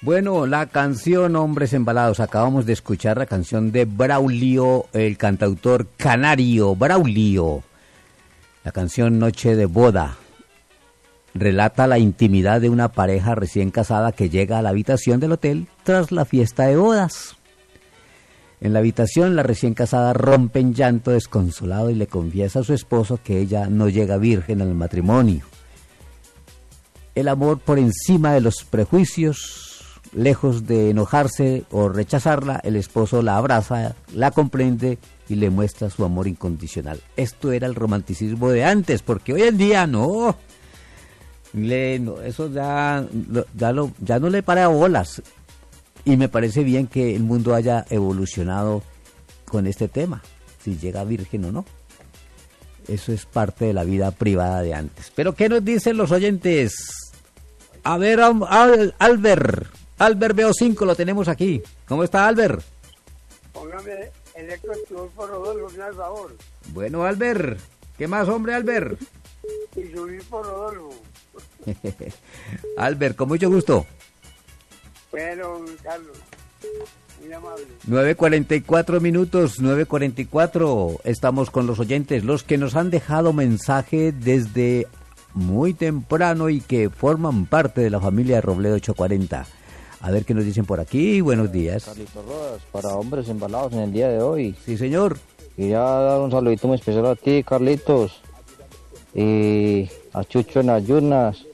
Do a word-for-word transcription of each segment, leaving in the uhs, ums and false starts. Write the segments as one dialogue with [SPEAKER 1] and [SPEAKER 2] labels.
[SPEAKER 1] Bueno, la canción Hombres Embalados, acabamos de escuchar la canción de Braulio, el cantautor canario, Braulio. La canción Noche de Boda relata la intimidad de una pareja recién casada que llega a la habitación del hotel tras la fiesta de bodas. En la habitación, la recién casada rompe en llanto desconsolado y le confiesa a su esposo que ella no llega virgen al matrimonio. El amor por encima de los prejuicios. Lejos de enojarse o rechazarla, el esposo la abraza, la comprende y le muestra su amor incondicional. Esto era el romanticismo de antes, porque hoy en día no. Le, no eso ya, ya, lo, ya no le para bolas. Y me parece bien que el mundo haya evolucionado con este tema, si llega virgen o no. Eso es parte de la vida privada de antes. Pero ¿qué nos dicen los oyentes? A ver, Al, Albert. Albert B O cinco lo tenemos aquí. ¿Cómo está, Albert?
[SPEAKER 2] Póngame Electro por Rodolfo, me da favor.
[SPEAKER 1] Bueno, Albert. ¿Qué más, hombre, Albert?
[SPEAKER 2] Y subir por Rodolfo.
[SPEAKER 1] Albert, con mucho gusto.
[SPEAKER 2] Bueno, Carlos, muy amable.
[SPEAKER 1] nueve cuarenta y cuatro minutos, nueve cuarenta y cuatro. Estamos con los oyentes, los que nos han dejado mensaje desde muy temprano y que forman parte de la familia de Robledo ochocientos cuarenta. A ver qué nos dicen por aquí. Buenos días.
[SPEAKER 3] Carlitos Rodas, para Hombres Embalados en el día de hoy.
[SPEAKER 1] Sí, señor.
[SPEAKER 3] Quería dar un saludito muy especial a ti, Carlitos. Y a Chucho en Ayunas.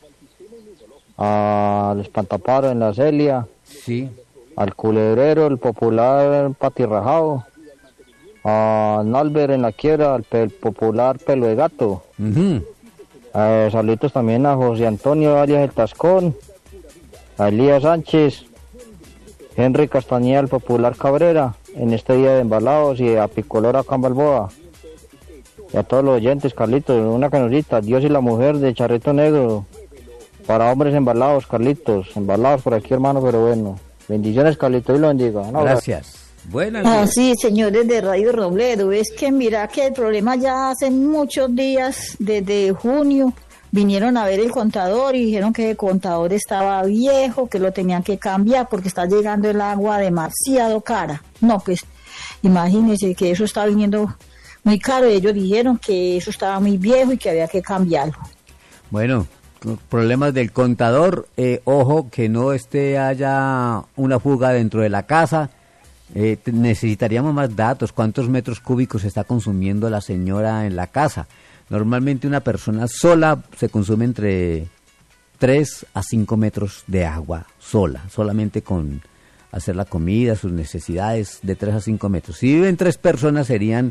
[SPEAKER 3] Al Espantaparo en la Celia.
[SPEAKER 1] Sí.
[SPEAKER 3] Al Culebrero, el popular Patirrajado. A Nalber en la Quiebra, al pe- popular Pelo de Gato.
[SPEAKER 1] Uh-huh.
[SPEAKER 3] Eh, saluditos también a José Antonio alias El Tascón. A Elías Sánchez, Henry Castañeda, el popular Cabrera, en este día de embalados, y a Picolor acá en Balboa. Y a todos los oyentes, Carlitos, una canocita, Dios y la mujer de Charrito Negro, para Hombres Embalados, Carlitos, embalados por aquí, hermano, pero bueno. Bendiciones, Carlitos, y lo bendiga. No,
[SPEAKER 1] gracias. Buenas
[SPEAKER 4] ah, sí, señores de Radio Robledo, es que mira que el problema ya hace muchos días, desde junio, vinieron a ver el contador y dijeron que el contador estaba viejo, que lo tenían que cambiar porque está llegando el agua demasiado cara. No, pues imagínense que eso está viniendo muy caro. Ellos dijeron que eso estaba muy viejo y que había que cambiarlo.
[SPEAKER 1] Bueno, problemas del contador. Eh, ojo que no esté haya una fuga dentro de la casa. Eh, necesitaríamos más datos. ¿Cuántos metros cúbicos está consumiendo la señora en la casa? Normalmente una persona sola se consume entre tres a cinco metros de agua sola, solamente con hacer la comida, sus necesidades, de tres a cinco metros. Si viven tres personas serían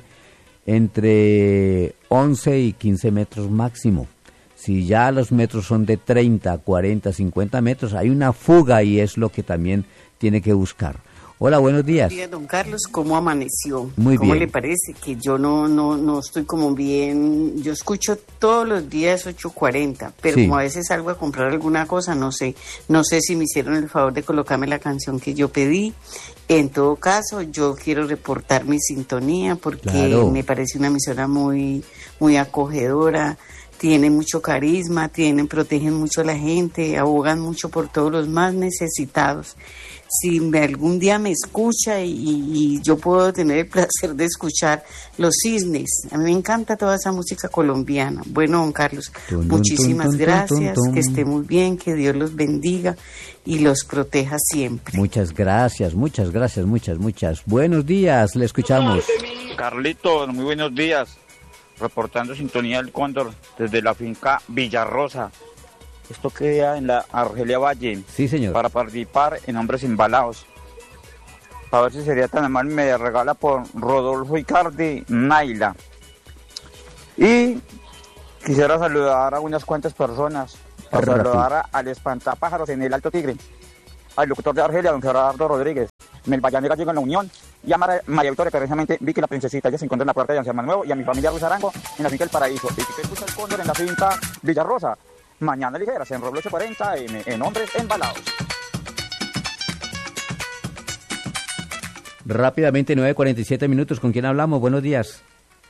[SPEAKER 1] entre once y quince metros máximo. Si ya los metros son de treinta, cuarenta, cincuenta metros, hay una fuga y es lo que también tiene que buscar. Hola, buenos días.
[SPEAKER 5] Buenos días, don Carlos. ¿Cómo amaneció?
[SPEAKER 1] Muy
[SPEAKER 5] ¿Cómo
[SPEAKER 1] bien.
[SPEAKER 5] le parece? Que yo no no no estoy como bien. Yo escucho todos los días ocho cuarenta, pero
[SPEAKER 1] Sí.
[SPEAKER 5] como a veces salgo a comprar alguna cosa, no sé. No sé si me hicieron el favor de colocarme la canción que yo pedí. En todo caso, yo quiero reportar mi sintonía porque
[SPEAKER 1] Claro.
[SPEAKER 5] me parece una emisora muy, muy acogedora. Tienen mucho carisma, tienen, protegen mucho a la gente, abogan mucho por todos los más necesitados. Si me, algún día me escucha y, y yo puedo tener el placer de escuchar Los Cisnes, a mí me encanta toda esa música colombiana. Bueno, don Carlos,
[SPEAKER 1] Tum, tum,
[SPEAKER 5] muchísimas
[SPEAKER 1] tum, tum,
[SPEAKER 5] gracias,
[SPEAKER 1] tum, tum.
[SPEAKER 5] que esté muy bien, que Dios los bendiga y los proteja siempre.
[SPEAKER 1] Muchas gracias, muchas gracias, muchas, muchas. Buenos días, le escuchamos.
[SPEAKER 6] Carlitos, muy buenos días. Reportando sintonía del Cóndor desde la finca Villarrosa. Esto queda en la Argelia Valle.
[SPEAKER 1] Sí, señor.
[SPEAKER 6] Para participar en Hombres Embalados. A ver si sería tan amable, me regala por Rodolfo Icardi, Naila. Y quisiera saludar a unas cuantas personas. Para
[SPEAKER 1] Rápido.
[SPEAKER 6] saludar a- al espantapájaros en el Alto Tigre. Al locutor de Argelia, don Gerardo Rodríguez. Melbayán Gallego en la Unión. Y a Mara- María Victoria, que precisamente vi que la princesita ya se encuentra en la puerta de San Manuel. Y a mi familia Ruiz Arango en la finca El Paraíso. Y si usted escucha el Cóndor en la finca Villarrosa, mañana ligeras en Roblo ochocientos cuarenta en, en Hombres Embalados.
[SPEAKER 1] Rápidamente, nueve cuarenta y siete minutos. ¿Con quién hablamos? Buenos días.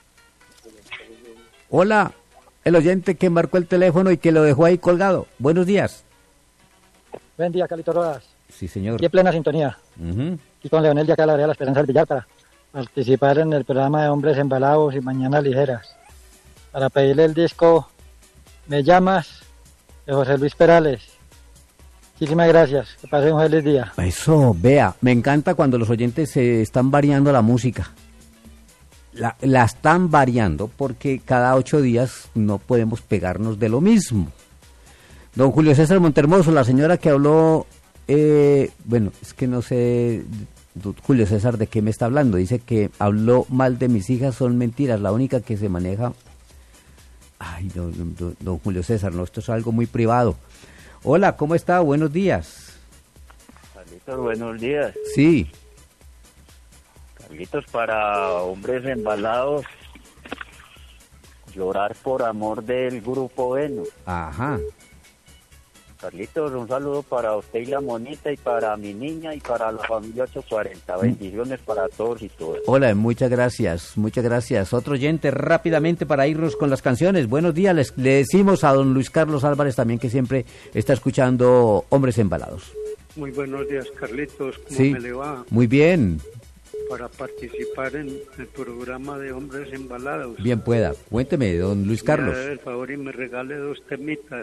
[SPEAKER 1] Hola, el oyente que marcó el teléfono y que lo dejó ahí colgado. Buenos días.
[SPEAKER 7] Buen día, Carlitos Rodas.
[SPEAKER 1] Sí, señor.
[SPEAKER 7] Y en plena sintonía.
[SPEAKER 1] Uh-huh.
[SPEAKER 7] Y con Leonel de acá, la Vereda La Esperanza del Villar, para participar en el programa de Hombres Embalados y Mañanas Ligeras. Para pedirle el disco Me Llamas, de José Luis Perales. Muchísimas gracias. Que pasen un feliz día.
[SPEAKER 1] Eso, vea, me encanta cuando los oyentes se están variando la música. La, la están variando porque cada ocho días no podemos pegarnos de lo mismo. Don Julio César Montermoso, la señora que habló, eh, bueno, es que no sé, don Julio César, de qué me está hablando. Dice que habló mal de mis hijas, son mentiras, la única que se maneja. Ay, don, don, don Julio César, no, esto es algo muy privado. Hola, ¿cómo está? Buenos días.
[SPEAKER 8] Carlitos, buenos días.
[SPEAKER 1] Sí.
[SPEAKER 8] Carlitos, para Hombres Embalados, Llorar por Amor del Grupo Venus.
[SPEAKER 1] Ajá.
[SPEAKER 8] Carlitos, un saludo para usted y la monita, y para mi niña, y para la familia ocho cuarenta. Bendiciones para todos y todas.
[SPEAKER 1] Hola, muchas gracias, muchas gracias. Otro oyente rápidamente para irnos con las canciones. Buenos días, les, le decimos a don Luis Carlos Álvarez también, que siempre está escuchando Hombres Embalados.
[SPEAKER 2] Muy buenos días, Carlitos. ¿Cómo
[SPEAKER 1] Sí,
[SPEAKER 2] me le va?
[SPEAKER 1] muy bien,
[SPEAKER 2] Para participar en el programa de Hombres Embalados.
[SPEAKER 1] bien pueda. Cuénteme, don Luis Carlos.
[SPEAKER 2] Me haga el favor y me regale dos temitas.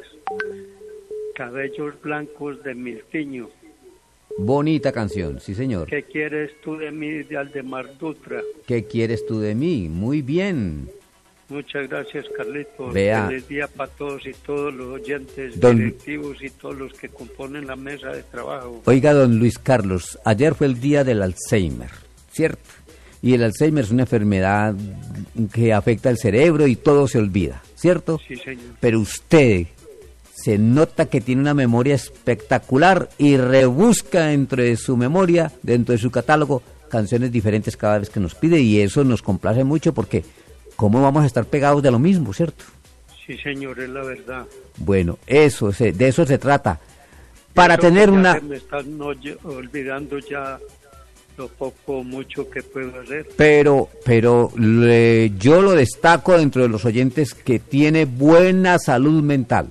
[SPEAKER 2] Cabellos blancos de Miltiño.
[SPEAKER 1] Bonita canción, sí señor.
[SPEAKER 2] ¿Qué quieres tú de mí, de Aldemar Dutra?
[SPEAKER 1] ¿Qué quieres tú de mí? Muy bien.
[SPEAKER 2] Muchas gracias, Carlitos.
[SPEAKER 1] Vea.
[SPEAKER 2] Feliz día para todos y todos los oyentes,
[SPEAKER 1] Don-
[SPEAKER 2] directivos y todos los que componen la mesa de trabajo.
[SPEAKER 1] Oiga, don Luis Carlos, ayer fue el día del Alzheimer, ¿cierto? Y el Alzheimer es una enfermedad que afecta el cerebro y todo se olvida, ¿cierto?
[SPEAKER 2] Sí, señor.
[SPEAKER 1] Pero usted se nota que tiene una memoria espectacular y rebusca dentro de su memoria, dentro de su catálogo, canciones diferentes cada vez que nos pide, y eso nos complace mucho porque ¿cómo vamos a estar pegados de lo mismo, cierto?
[SPEAKER 2] Sí, señor, es la verdad.
[SPEAKER 1] Bueno, eso se- de eso se trata. Para
[SPEAKER 2] Creo
[SPEAKER 1] tener
[SPEAKER 2] que ya
[SPEAKER 1] una...
[SPEAKER 2] se me están oye- olvidando ya lo poco o mucho que puedo hacer.
[SPEAKER 1] Pero, pero le- yo lo destaco dentro de los oyentes que tiene buena salud mental,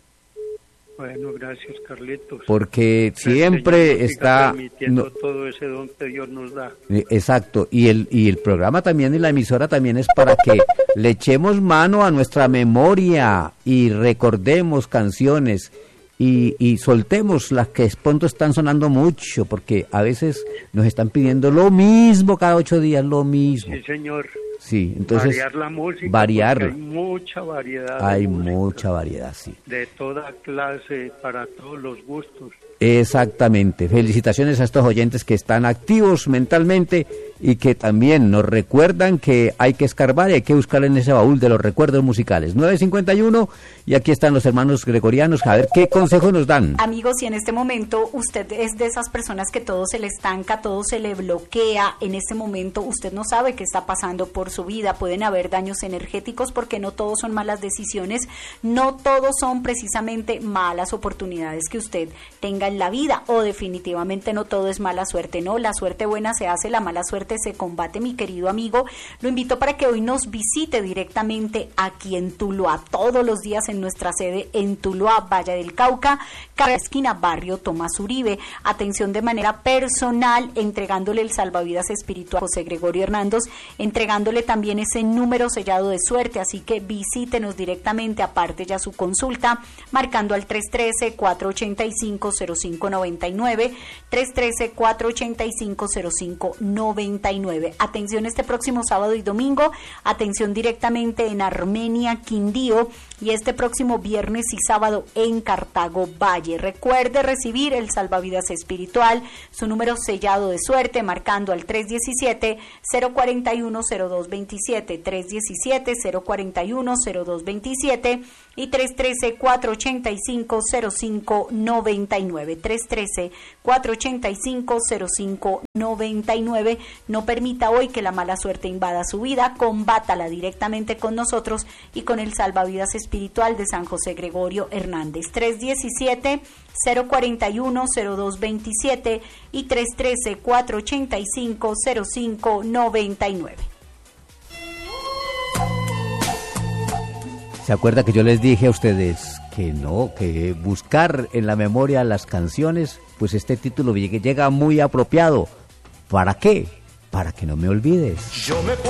[SPEAKER 2] Bueno, gracias, Carlitos.
[SPEAKER 1] porque
[SPEAKER 2] El Señor
[SPEAKER 1] siempre
[SPEAKER 2] nos siga
[SPEAKER 1] está...
[SPEAKER 2] permitiendo
[SPEAKER 1] no-
[SPEAKER 2] todo ese don que Dios nos da.
[SPEAKER 1] eh, exacto, y el, y el programa también y la emisora también es para que le echemos mano a nuestra memoria y recordemos canciones y, y soltemos las que de pronto están sonando mucho, porque a veces nos están pidiendo lo mismo cada ocho días, lo mismo.
[SPEAKER 2] Sí, señor.
[SPEAKER 1] Sí, entonces
[SPEAKER 2] variar la música.
[SPEAKER 1] variar.
[SPEAKER 2] porque Hay mucha variedad. de
[SPEAKER 1] Hay
[SPEAKER 2] música,
[SPEAKER 1] mucha variedad, sí.
[SPEAKER 2] de toda clase, para todos los gustos.
[SPEAKER 1] Exactamente. Felicitaciones a estos oyentes que están activos mentalmente y que también nos recuerdan que hay que escarbar y hay que buscar en ese baúl de los recuerdos musicales. nueve cincuenta y uno, y aquí están los hermanos gregorianos, a ver qué consejo nos dan.
[SPEAKER 9] Amigos, si en este momento usted es de esas personas que todo se le estanca, todo se le bloquea, en este momento usted no sabe qué está pasando por su vida, pueden haber daños energéticos porque no todos son malas decisiones, no todos son precisamente malas oportunidades que usted tenga en la vida, o definitivamente no todo es mala suerte, no, la suerte buena se hace, la mala suerte se combate, mi querido amigo. Lo invito para que hoy nos visite directamente aquí en Tuluá, todos los días en nuestra sede en Tuluá, Valle del Cauca, cada esquina, barrio Tomás Uribe. Atención de manera personal, entregándole el salvavidas espiritual a José Gregorio Hernández, entregándole también ese número sellado de suerte, así que visítenos directamente, aparte ya su consulta, marcando al tres uno tres, cuatro ocho cinco, cero cinco nueve nueve, tres uno tres, cuatro ocho cinco, cero cinco nueve nueve. Atención este próximo sábado y domingo, atención directamente en Armenia, Quindío, y este próximo viernes y sábado en Cartago Valle. Recuerde recibir el salvavidas espiritual, su número sellado de suerte, marcando al tres uno siete, cero cuatro uno, cero dos dos siete, tres uno siete, cero cuatro uno, cero dos dos siete y tres uno tres, cuatro ocho cinco, cero cinco nueve nueve, tres uno tres, cuatro ocho cinco, cero cinco nueve nueve. No permita hoy que la mala suerte invada su vida, combátala directamente con nosotros y con el salvavidas espiritual de San José Gregorio Hernández. tres uno siete, cero cuatro uno, cero dos dos siete y tres uno tres, cuatro ocho cinco, cero cinco nueve nueve.
[SPEAKER 1] ¿Se acuerda que yo les dije a ustedes que no, que buscar en la memoria las canciones, pues este título llega muy apropiado. ¿Para qué? Para que no me olvides.
[SPEAKER 10] Yo me